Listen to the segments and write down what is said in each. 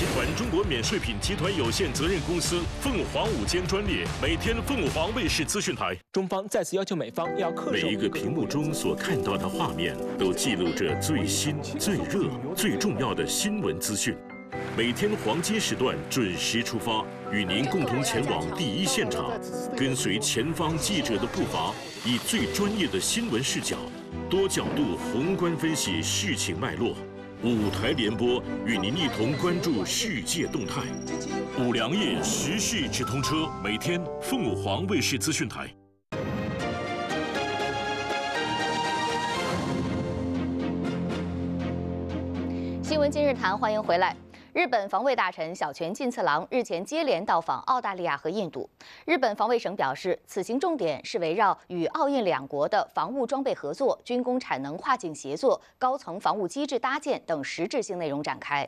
集团中国免税品集团有限责任公司凤凰午间专列，每天凤凰卫视资讯台。 中方再次要求美方要恪守。 每一个屏幕中所看到的画面，都记录着最新、最热、最重要的新闻资讯。每天黄金时段准时出发，与您共同前往第一现场，跟随前方记者的步伐，以最专业的新闻视角，多角度宏观分析事情脉络。5台联播，与您一同关注世界动态。5粮液时事直通车，每天凤凰卫视资讯台。 新闻今日谈，欢迎回来。日本防卫大臣小泉进次郎日前接连到访澳大利亚和印度。日本防卫省表示，此行重点是围绕与澳印两国的防务装备合作、军工产能跨境协作、高层防务机制搭建等实质性内容展开。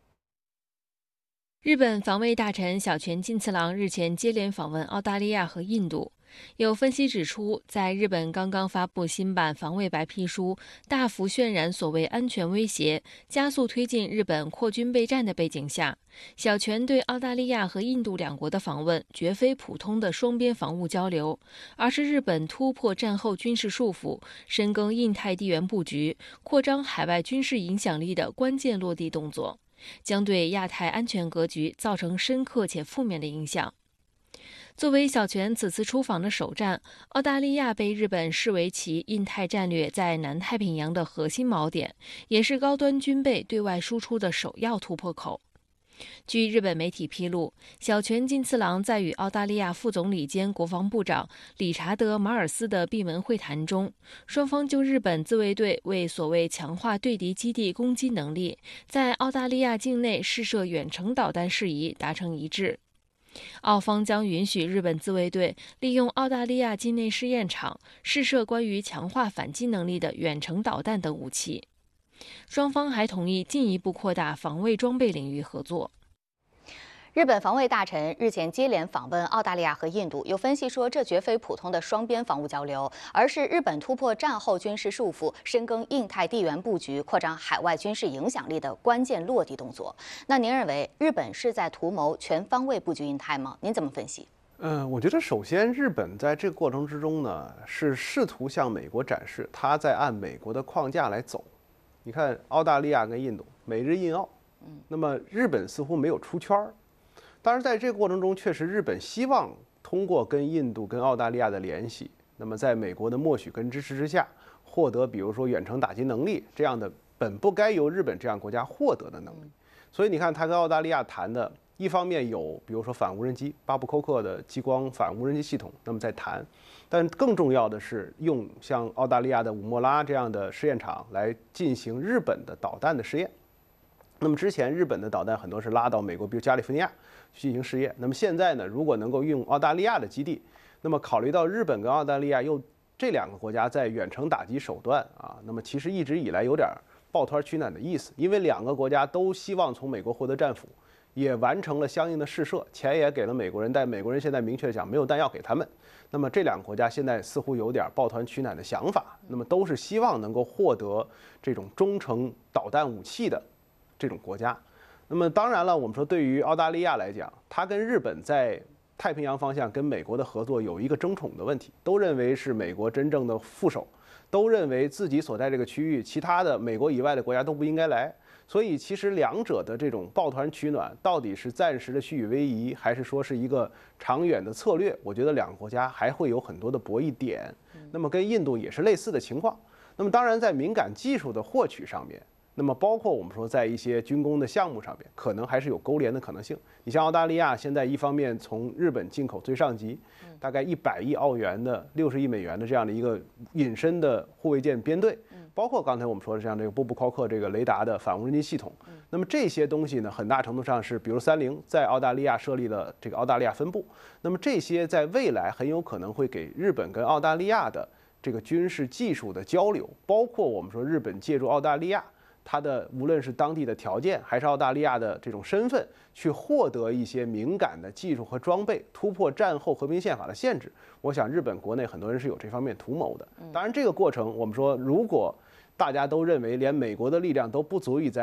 日本防卫大臣小泉进次郎日前接连访问澳大利亚和印度。有分析指出，在日本刚刚发布新版防卫白皮书，大幅渲染所谓安全威胁，加速推进日本扩军备战的背景下，小泉对澳大利亚和印度两国的访问绝非普通的双边防务交流，而是日本突破战后军事束缚、深耕印太地缘布局、扩张海外军事影响力的关键落地动作，将对亚太安全格局造成深刻且负面的影响。作为小泉此次出访的首站，澳大利亚被日本视为其印太战略在南太平洋的核心锚点，也是高端军备对外输出的首要突破口。据日本媒体披露，小泉进次郎在与澳大利亚副总理兼国防部长理查德·马尔斯的闭门会谈中，双方就日本自卫队为所谓强化对敌基地攻击能力，在澳大利亚境内试射远程导弹事宜达成一致。澳方将允许日本自卫队利用澳大利亚境内试验场试射关于强化反击能力的远程导弹等武器。双方还同意进一步扩大防卫装备领域合作。 日本防卫大臣日前接连访问澳大利亚和印度，有分析说，这绝非普通的双边防务交流，而是日本突破战后军事束缚、深耕印太地缘布局、扩张海外军事影响力的关键落地动作。那您认为日本是在图谋全方位布局印太吗？您怎么分析？ 我觉得首先日本在这个过程之中呢，是试图向美国展示它在按美国的框架来走。你看澳大利亚跟印度，美日印澳，那么日本似乎没有出圈儿。当然，在这个过程中，确实日本希望通过跟印度、跟澳大利亚的联系，那么在美国的默许跟支持之下，获得比如说远程打击能力这样的本不该由日本这样国家获得的能力。所以你看，他跟澳大利亚谈的，一方面有比如说反无人机巴布扣克的激光反无人机系统，那么在谈，但更重要的是用像澳大利亚的武莫拉这样的试验场来进行日本的导弹的试验。那么之前日本的导弹很多是拉到美国，比如加利福尼亚去进行试验。那么现在呢，如果能够用澳大利亚的基地，那么考虑到日本跟澳大利亚又这两个国家在远程打击手段啊，那么其实一直以来有点抱团取暖的意思，因为两个国家都希望从美国获得战俘，也完成了相应的试射，钱也给了美国人，但美国人现在明确讲没有弹药给他们。那么这两个国家现在似乎有点抱团取暖的想法，那么都是希望能够获得这种中程导弹武器的这种国家。那么当然了，我们说对于澳大利亚来讲，它跟日本在太平洋方向跟美国的合作有一个争宠的问题，都认为是美国真正的副手，都认为自己所在这个区域其他的美国以外的国家都不应该来。所以其实两者的这种抱团取暖到底是暂时的虚与委蛇，还是说是一个长远的策略，我觉得两个国家还会有很多的博弈点。那么跟印度也是类似的情况。那么当然在敏感技术的获取上面，那么包括我们说在一些军工的项目上面，可能还是有勾连的可能性。你像澳大利亚现在一方面从日本进口最上级大概100亿澳元的60亿美元的这样的一个隐身的护卫舰编队，包括刚才我们说的像这个波布考克这个雷达的反无人机系统，那么这些东西呢，很大程度上是比如30在澳大利亚设立了这个澳大利亚分部，那么这些在未来很有可能会给日本跟澳大利亚的这个军事技术的交流，包括我们说日本借助澳大利亚它的无论是当地的条件，还是澳大利亚的这种身份，去获得一些敏感的技术和装备，突破战后和平宪法的限制。我想日本国内很多人是有这方面图谋的。当然，这个过程我们说，如果大家都认为连美国的力量都不足以在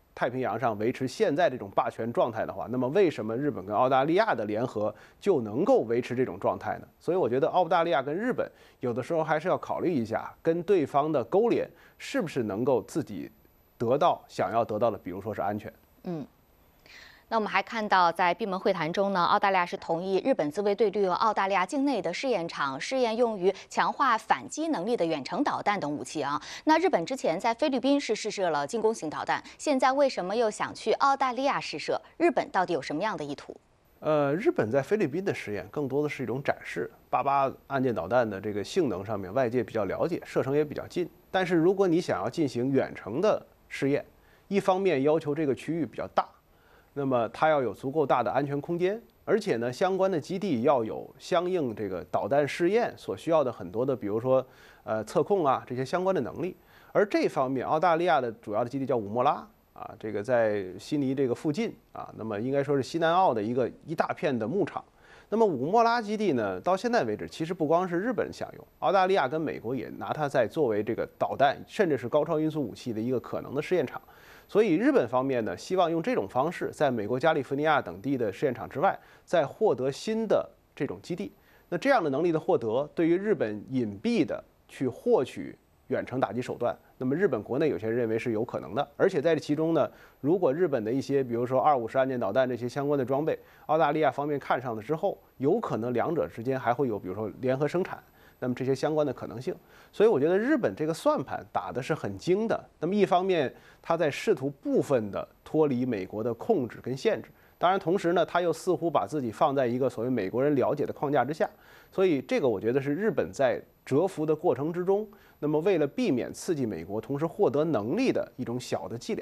太平洋上维持现在这种霸权状态的话，那么为什么日本跟澳大利亚的联合就能够维持这种状态呢？所以我觉得澳大利亚跟日本有的时候还是要考虑一下，跟对方的勾连是不是能够自己得到想要得到的，比如说是安全。 那我们还看到，在闭门会谈中呢，澳大利亚是同意日本自卫队利用澳大利亚境内的试验场试验用于强化反击能力的远程导弹等武器啊。那日本之前在菲律宾是试射了进攻型导弹，现在为什么又想去澳大利亚试射？日本到底有什么样的意图？ 日本在菲律宾的实验更多的是一种展示，88岸舰导弹的这个性能上面，外界比较了解，射程也比较近。但是如果你想要进行远程的试验，一方面要求这个区域比较大。那么它要有足够大的安全空间，而且呢，相关的基地要有相应这个导弹试验所需要的很多的，比如说测控啊这些相关的能力。而这方面，澳大利亚的主要的基地叫武莫拉啊，这个在悉尼这个附近啊，那么应该说是西南澳的一大片的牧场。那么武莫拉基地呢，到现在为止，其实不光是日本人想用，澳大利亚跟美国也拿它在作为这个导弹甚至是高超音速武器的一个可能的试验场。所以日本方面呢，希望用这种方式，在美国加利福尼亚等地的试验场之外，再获得新的这种基地。那这样的能力的获得，对于日本隐蔽的去获取远程打击手段，那么日本国内有些人认为是有可能的。而且在这其中呢，如果日本的一些，比如说250岸舰导弹这些相关的装备，澳大利亚方面看上了之后，有可能两者之间还会有，比如说联合生产。那么这些相关的可能性，所以我觉得日本这个算盘打的是很精的。那么一方面，他在试图部分的脱离美国的控制跟限制，当然同时呢，他又似乎把自己放在一个所谓美国人了解的框架之下。所以这个我觉得是日本在蛰伏的过程之中，那么为了避免刺激美国，同时获得能力的一种小的伎俩。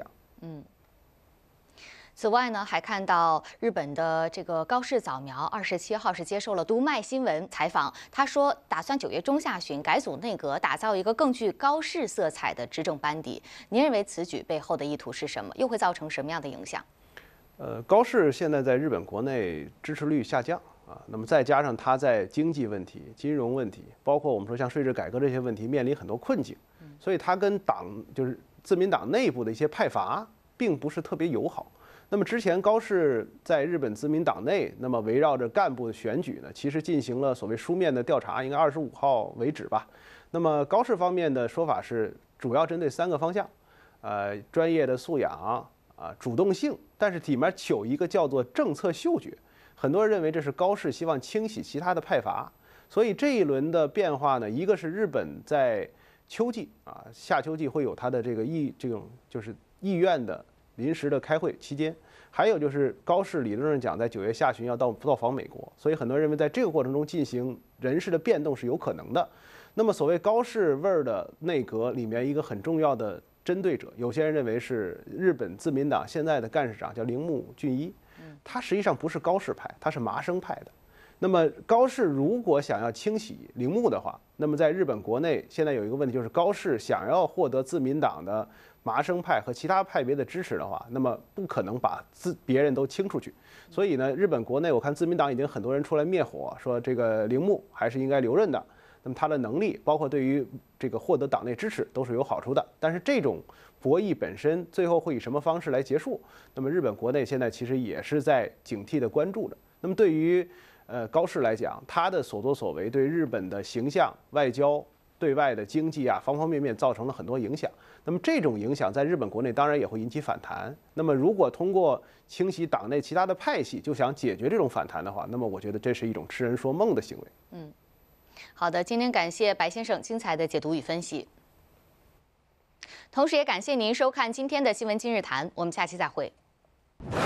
此外呢，还看到日本的这个高市早苗27号是接受了读卖新闻采访，他说打算9月中下旬改组内阁，打造一个更具高市色彩的执政班底。您认为此举背后的意图是什么？又会造成什么样的影响？ 高市现在在日本国内支持率下降啊，那么再加上他在经济问题、金融问题，包括我们说像税制改革这些问题面临很多困境，所以他跟就是自民党内部的一些派阀并不是特别友好。那么之前高市在日本自民党内，那么围绕着干部的选举呢，其实进行了所谓书面的调查，应该25号为止吧。那么高市方面的说法是，主要针对3个方向，专业的素养啊，主动性，但是里面有一个叫做政策嗅觉，很多人认为这是高市希望清洗其他的派阀。所以这一轮的变化呢，一个是日本在秋季啊，夏秋季会有它的这种就是议院的临时的开会期间，还有就是高市理论上讲在9月下旬要到访美国，所以很多人认为在这个过程中进行人事的变动是有可能的。那么所谓高市味儿的内阁里面一个很重要的针对者，有些人认为是日本自民党现在的干事长叫铃木俊一，他实际上不是高市派，他是麻生派的。那么高市如果想要清洗铃木的话，那么在日本国内现在有一个问题，就是高市想要获得自民党的麻生派和其他派别的支持的话，那么不可能把别人都清出去。所以呢，日本国内我看自民党已经很多人出来灭火，说这个铃木还是应该留任的。那么他的能力，包括对于这个获得党内支持都是有好处的。但是这种博弈本身最后会以什么方式来结束？那么日本国内现在其实也是在警惕地关注着。那么对于高市来讲，他的所作所为对日本的形象、外交、对外的经济啊，方方面面造成了很多影响。那么这种影响在日本国内当然也会引起反弹。那么如果通过清洗党内其他的派系就想解决这种反弹的话，那么我觉得这是一种痴人说梦的行为。 好的，今天感谢白先生精彩的解读与分析，同时也感谢您收看今天的新闻今日谈，我们下期再会。